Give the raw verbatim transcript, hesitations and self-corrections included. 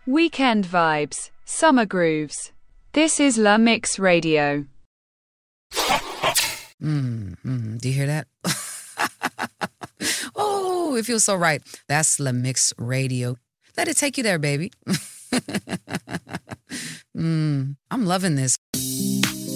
Weekend vibes, summer grooves. This is La Mix Radio. Mm, mm, do you hear that? Oh, it feels so right. That's La Mix Radio. Let it take you there, baby. mm, I'm loving this.